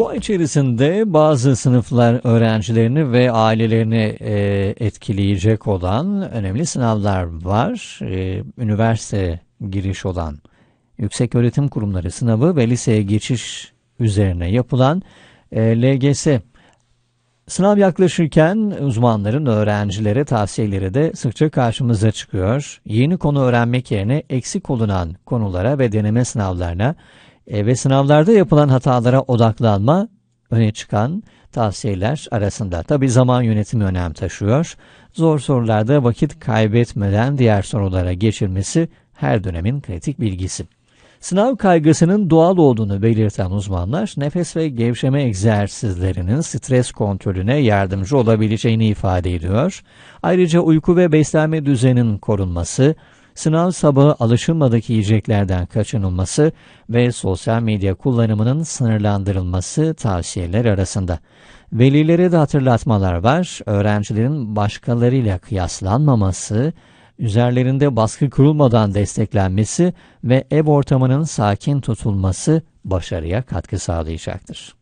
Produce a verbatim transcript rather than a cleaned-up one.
Bu ay içerisinde bazı sınıflar öğrencilerini ve ailelerini e, etkileyecek olan önemli sınavlar var. E, üniversite giriş olan yükseköğretim kurumları sınavı ve liseye geçiş üzerine yapılan e, L G S. Sınav yaklaşırken uzmanların öğrencilere tavsiyeleri de sıkça karşımıza çıkıyor. Yeni konu öğrenmek yerine eksik olunan konulara ve deneme sınavlarına e, ve sınavlarda yapılan hatalara odaklanma öne çıkan tavsiyeler arasında. Tabii zaman yönetimi önem taşıyor. Zor sorularda vakit kaybetmeden diğer sorulara geçilmesi her dönemin kritik bilgisi. Sınav kaygısının doğal olduğunu belirten uzmanlar, nefes ve gevşeme egzersizlerinin stres kontrolüne yardımcı olabileceğini ifade ediyor. Ayrıca uyku ve beslenme düzeninin korunması, sınav sabahı alışılmadık yiyeceklerden kaçınılması ve sosyal medya kullanımının sınırlandırılması tavsiyeler arasında. Velilere de hatırlatmalar var. Öğrencilerin başkalarıyla kıyaslanmaması, üzerlerinde baskı kurulmadan desteklenmesi ve ev ortamının sakin tutulması başarıya katkı sağlayacaktır.